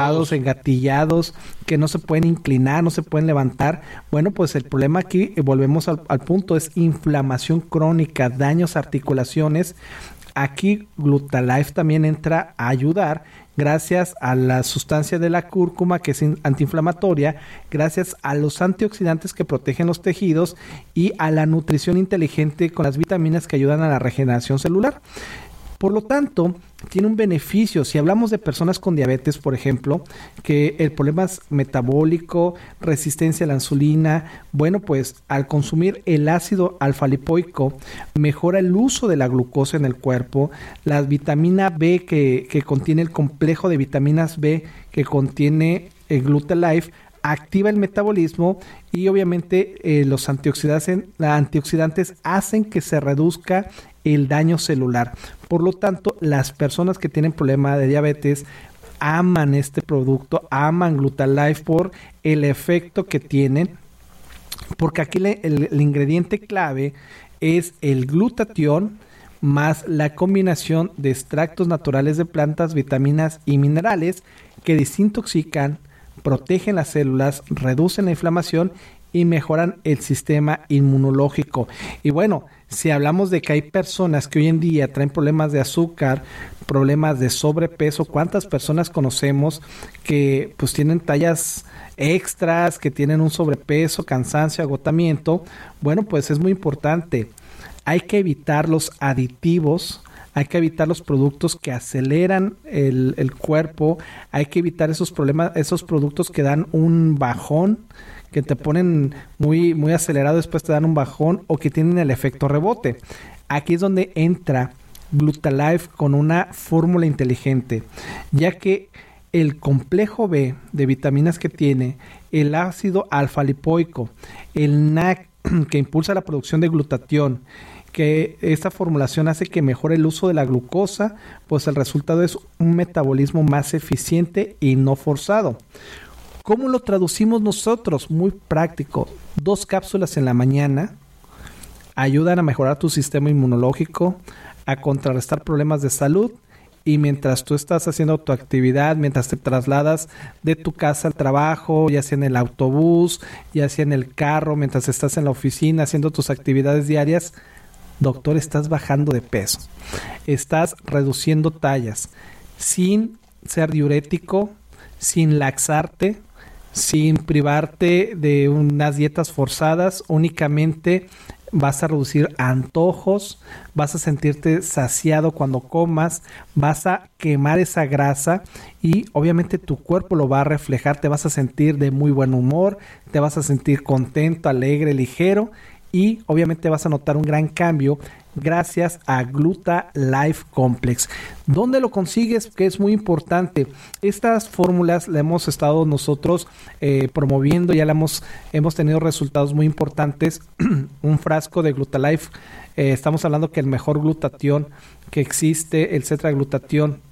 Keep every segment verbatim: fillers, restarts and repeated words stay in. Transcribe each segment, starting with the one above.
engatillados, que no se pueden inclinar, no se pueden levantar. Bueno, pues el problema aquí, eh, volvemos al, al punto, es inflamación crónica, daños a articulaciones. Aquí Glutalife también entra a ayudar gracias a la sustancia de la cúrcuma, que es antiinflamatoria, gracias a los antioxidantes que protegen los tejidos y a la nutrición inteligente con las vitaminas que ayudan a la regeneración celular. Por lo tanto, tiene un beneficio. Si hablamos de personas con diabetes, por ejemplo, que el problema es metabólico, resistencia a la insulina, bueno, pues al consumir el ácido alfa-lipoico mejora el uso de la glucosa en el cuerpo, la vitamina B que, que contiene el complejo de vitaminas B que contiene el Glutalife, activa el metabolismo y obviamente eh, los antioxidantes, antioxidantes hacen que se reduzca el daño celular. Por lo tanto, las personas que tienen problema de diabetes aman este producto, aman Glutalife por el efecto que tienen, porque aquí le, el, el ingrediente clave es el glutatión más la combinación de extractos naturales de plantas, vitaminas y minerales que desintoxican, protegen las células, reducen la inflamación y mejoran el sistema inmunológico. Y bueno, si hablamos de que hay personas que hoy en día traen problemas de azúcar, problemas de sobrepeso, ¿cuántas personas conocemos que pues tienen tallas extras, que tienen un sobrepeso, cansancio, agotamiento? Bueno, pues es muy importante. Hay que evitar los aditivos, hay que evitar los productos que aceleran el, el cuerpo, hay que evitar esos problemas, esos productos que dan un bajón, que te ponen muy, muy acelerado, después te dan un bajón o que tienen el efecto rebote. Aquí es donde entra Glutalife con una fórmula inteligente, ya que el complejo B de vitaminas que tiene, el ácido alfa-lipoico, el N A C que impulsa la producción de glutatión, que esta formulación hace que mejore el uso de la glucosa, pues el resultado es un metabolismo más eficiente y no forzado. ¿Cómo lo traducimos nosotros? Muy práctico. Dos cápsulas en la mañana ayudan a mejorar tu sistema inmunológico, a contrarrestar problemas de salud, y mientras tú estás haciendo tu actividad, mientras te trasladas de tu casa al trabajo, ya sea en el autobús, ya sea en el carro, mientras estás en la oficina haciendo tus actividades diarias, doctor, estás bajando de peso, estás reduciendo tallas, sin ser diurético, sin laxarte, sin privarte de unas dietas forzadas, únicamente vas a reducir antojos, vas a sentirte saciado cuando comas, vas a quemar esa grasa y obviamente tu cuerpo lo va a reflejar, te vas a sentir de muy buen humor, te vas a sentir contento, alegre, ligero y obviamente vas a notar un gran cambio gracias a Glutalife Complex. ¿Dónde lo consigues? Que es muy importante. Estas fórmulas las hemos estado nosotros eh, promoviendo, ya la hemos, hemos tenido resultados muy importantes. Un frasco de Glutalife, eh, estamos hablando que el mejor glutatión que existe, el cetraglutatión,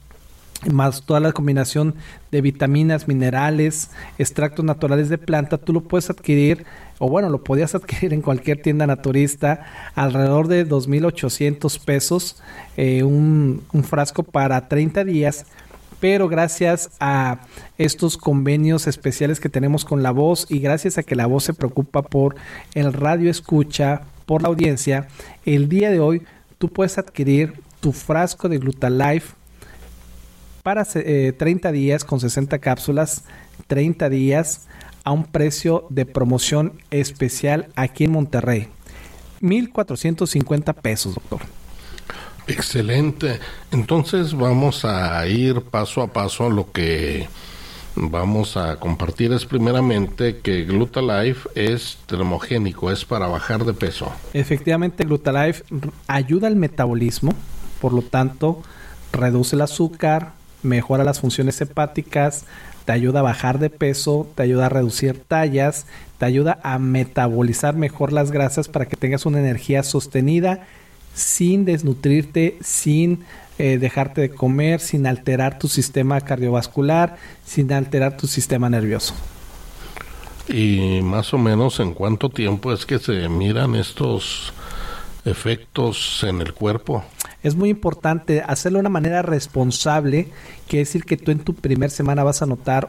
más toda la combinación de vitaminas, minerales, extractos naturales de planta, tú lo puedes adquirir, o bueno, lo podías adquirir en cualquier tienda naturista, alrededor de dos mil ochocientos pesos, eh, un, un frasco para treinta días, pero gracias a estos convenios especiales que tenemos con La Voz y gracias a que La Voz se preocupa por el radio escucha, por la audiencia, el día de hoy tú puedes adquirir tu frasco de Glutalife para eh, treinta días con sesenta cápsulas, treinta días a un precio de promoción especial aquí en Monterrey. mil cuatrocientos cincuenta pesos, doctor. Excelente. Entonces vamos a ir paso a paso. Lo que vamos a compartir es primeramente que Glutalife es termogénico, es para bajar de peso. Efectivamente, Glutalife ayuda al metabolismo, por lo tanto reduce el azúcar, mejora las funciones hepáticas, te ayuda a bajar de peso, te ayuda a reducir tallas, te ayuda a metabolizar mejor las grasas para que tengas una energía sostenida sin desnutrirte, sin eh, dejarte de comer, sin alterar tu sistema cardiovascular, sin alterar tu sistema nervioso. ¿Y más o menos en cuánto tiempo es que se miran estos efectos en el cuerpo? Es muy importante hacerlo de una manera responsable, quiere decir que tú en tu primer semana vas a notar